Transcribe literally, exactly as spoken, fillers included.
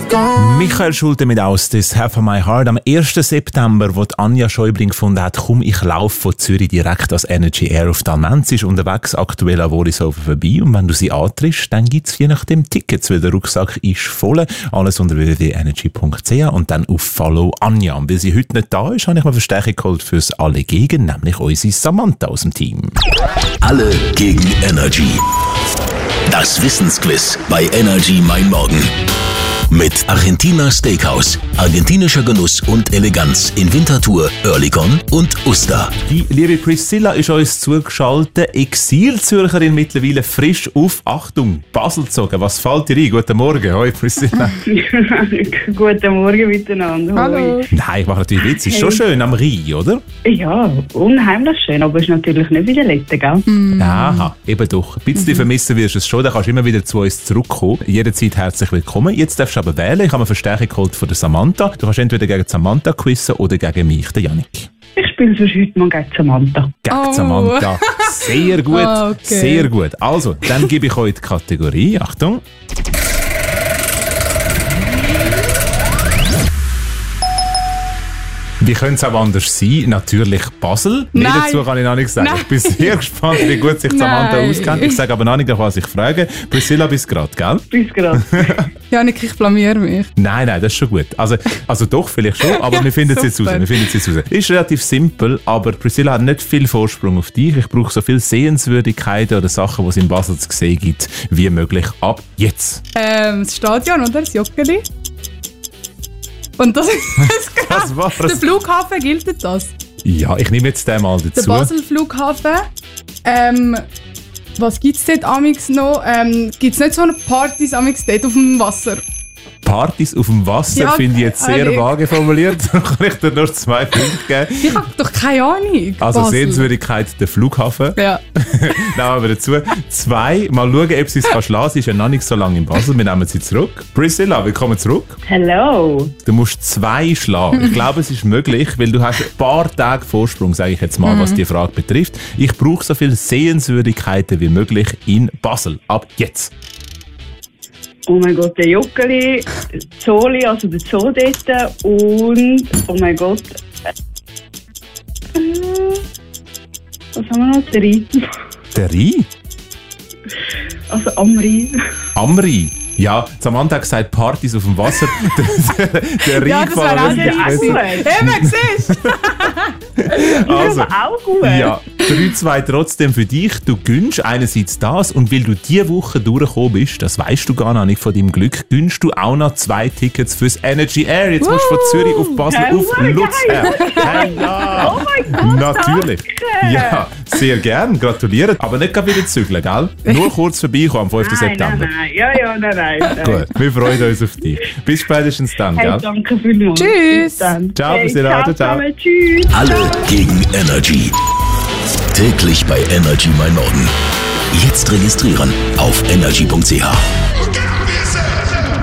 gone. Michael Schulte mit «Aus des Half of My Heart» am ersten September, wo die Anja Schäubling gefunden hat, komm, ich laufe von Zürich direkt als Energy Air auf die Almenz, ist unterwegs aktuell an Worishofen vorbei und wenn du sie antriffst, dann gibt es je nachdem Tickets, weil der Rucksack ist voll. Alles unter w w w punkt energy punkt c h und dann auf Follow Anja. Und weil sie heute nicht da ist, habe ich mir Verstärkung geholt fürs Alle gegen, nämlich unsere Samantha aus dem Team. Alle gegen Energy. Das Wissensquiz bei Energy Mein Morgen. Mit Argentina Steakhouse, argentinischer Genuss und Eleganz in Winterthur, Oerlikon und Uster. Die liebe Priscilla ist uns zugeschaltet, Exilzürcherin mittlerweile frisch auf, Achtung, Basel gezogen. Was fällt dir ein? Guten Morgen, hoi Priscilla. Guten Morgen miteinander. Hallo. Nein, ich mache natürlich Witz, ist schon schön am Rhein, oder? Ja, unheimlich schön, aber es ist natürlich nicht wie der letzte, gell? Mm. Aha, eben doch. Ein bisschen mhm. vermissen wirst du es schon, dann kannst du immer wieder zu uns zurückkommen. Jederzeit herzlich willkommen. Jetzt darfst du aber wählen. Ich habe eine Verstärkung geholt von der Samantha. Du kannst entweder gegen Samantha quizzen oder gegen mich, den Yannick. Ich spiele sonst heute mal gegen Samantha. Gegen oh. Samantha. Sehr gut, oh, okay. sehr gut. Also, dann gebe ich euch die Kategorie. Achtung. Wie könnte es auch anders sein? Natürlich Basel. Nein. Mehr dazu kann ich noch nicht sagen. Nein. Ich bin sehr gespannt, wie gut sich Samantha Nein. auskennt. Ich sage aber noch nicht, was ich frage. Priscilla, bis gerade, gell? Bis gerade. Janik, ich blamiere mich. Nein, nein, das ist schon gut. Also, also doch, vielleicht schon, aber wir finden es jetzt raus. Wir finden es jetzt raus. Ist relativ simpel, aber Priscilla hat nicht viel Vorsprung auf dich. Ich brauche so viele Sehenswürdigkeiten oder Sachen, die es in Basel zu sehen gibt, wie möglich. Ab jetzt. Ähm, das Stadion, oder? Das Joggeli. Und das ist das war der Flughafen, gilt das? Ja, ich nehme jetzt den mal dazu. Der Basel-Flughafen. Ähm, was gibt es dort amix noch? Ähm, gibt es nicht so eine Partys amix dort auf dem Wasser? Partys auf dem Wasser ja, finde ich jetzt sehr äh, vage formuliert. Da kann ich dir nur zwei Punkte geben. Ich habe doch keine Ahnung. Also Basel. Sehenswürdigkeit der Flughafen. Ja. Nehmen wir dazu. Zwei, mal schauen, ob sie es kann schlagen. Sie ist ja noch nicht so lange in Basel. Wir nehmen sie zurück. Priscilla, willkommen zurück. Hello. Du musst zwei schlagen. Ich glaube, es ist möglich, weil du hast ein paar Tage Vorsprung, sage ich jetzt mal, mhm. was die Frage betrifft. Ich brauche so viele Sehenswürdigkeiten wie möglich in Basel. Ab jetzt. Oh mein Gott, der Joggeli, Zoli, also der Zoo dort und, oh mein Gott, äh, was haben wir noch? Der Rhein. Der Rhein? Also am Rhein. Am Rhein? Ja, Samantha hat gesagt, Partys auf dem Wasser. der der Rhein ja, das wäre auch der gut. Eben, siehst du? Also, das auch gut. Ja, drei zwei trotzdem für dich. Du gönnst einerseits das und weil du diese Woche durchgekommen bist, das weißt du gar noch nicht von deinem Glück, gönnst du auch noch zwei Tickets fürs Energy Air. Jetzt musst du von Zürich auf Basel hey, auf Luzern. Hey, ja. Oh mein Gott, natürlich. Danke. Ja, sehr gern. Gratuliere. Aber nicht gerade wieder zügeln, gell? Nur kurz vorbeikommen am fünften September. Nein, nein, ja, ja, nein, nein. Gut, wir freuen uns auf dich. Bis spätestens dann, hey, gell? Danke vielmals. Tschüss. Dann. Ciao, hey, bis dann. ciao, Ciao. Tschüss. Alle gegen Energy. Täglich bei Energy Mein Morgen. Jetzt registrieren auf energy punkt c h.